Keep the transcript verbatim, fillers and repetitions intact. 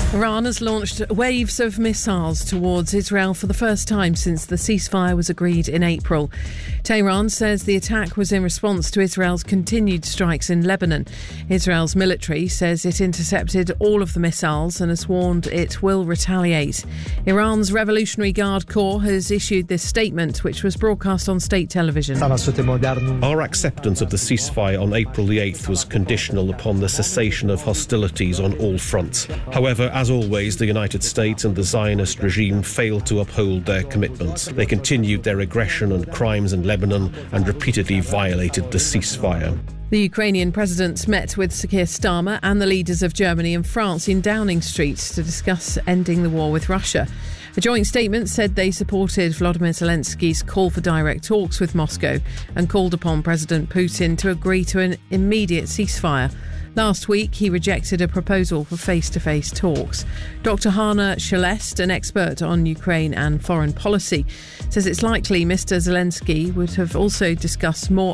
Iran has launched waves of missiles towards Israel for the first time since the ceasefire was agreed in April. Tehran says the attack was in response to Israel's continued strikes in Lebanon. Israel's military says it intercepted all of the missiles and has warned it will retaliate. Iran's Revolutionary Guard Corps has issued this statement, which was broadcast on state television. Our acceptance of the ceasefire on April the eighth was conditional upon the cessation of hostilities on all fronts. However, as always, the United States and the Zionist regime failed to uphold their commitments. They continued their aggression and crimes in Lebanon and repeatedly violated the ceasefire. The Ukrainian president met with Sir Keir Starmer and the leaders of Germany and France in Downing Street to discuss ending the war with Russia. A joint statement said they supported Volodymyr Zelensky's call for direct talks with Moscow and called upon President Putin to agree to an immediate ceasefire. Last week, he rejected a proposal for face-to-face talks. Doctor Hana Shelest, an expert on Ukraine and foreign policy, says it's likely Mister Zelensky would have also discussed more